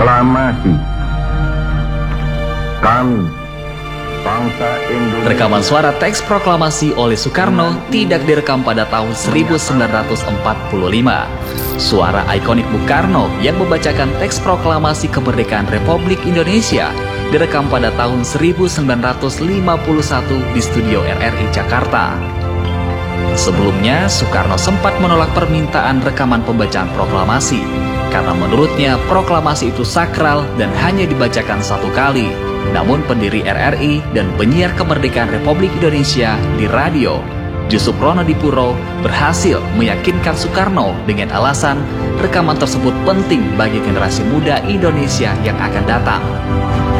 Proklamasi kami, bangsa Indonesia. Rekaman suara teks proklamasi oleh Soekarno tidak direkam pada tahun 1945. Suara ikonik Bung Karno yang membacakan teks proklamasi kemerdekaan Republik Indonesia direkam pada tahun 1951 di studio RRI Jakarta. Sebelumnya, Soekarno sempat menolak permintaan rekaman pembacaan proklamasi karena menurutnya proklamasi itu sakral dan hanya dibacakan satu kali. Namun pendiri RRI dan penyiar kemerdekaan Republik Indonesia di radio, Jusuprono Dipuro, berhasil meyakinkan Soekarno dengan alasan rekaman tersebut penting bagi generasi muda Indonesia yang akan datang.